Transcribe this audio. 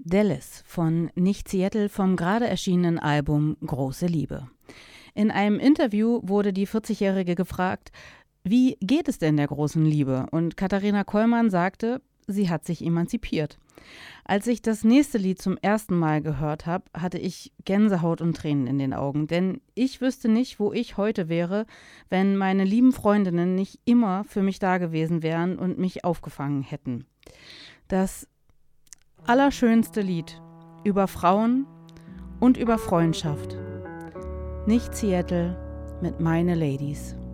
Dallas von Nicht Seattle vom gerade erschienenen Album Große Liebe. In einem Interview wurde die 40-Jährige gefragt, wie geht es denn der großen Liebe? Und Katharina Kollmann sagte, sie hat sich emanzipiert. Als ich das nächste Lied zum ersten Mal gehört habe, hatte ich Gänsehaut und Tränen in den Augen. Denn ich wüsste nicht, wo ich heute wäre, wenn meine lieben Freundinnen nicht immer für mich da gewesen wären und mich aufgefangen hätten. Das allerschönste Lied über Frauen und über Freundschaft. Nicht Seattle mit Meine Ladies.